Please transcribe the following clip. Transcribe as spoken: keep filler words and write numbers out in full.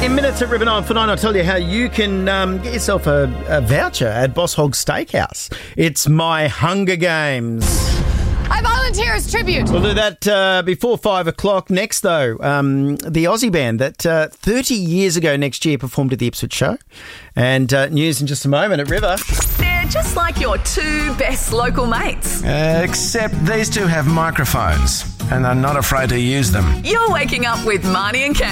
In minutes at River nine for nine, I'll tell you how you can um, get yourself a, a voucher at Boss Hog Steakhouse. It's my Hunger Games. I volunteer as tribute. We'll do that uh, before five o'clock. Next, though, um, the Aussie band that uh, thirty years ago next year performed at the Ipswich show. And uh, news in just a moment at River. They're just like your two best local mates. Uh, except these two have microphones and are not afraid to use them. You're waking up with Marnie and Cam.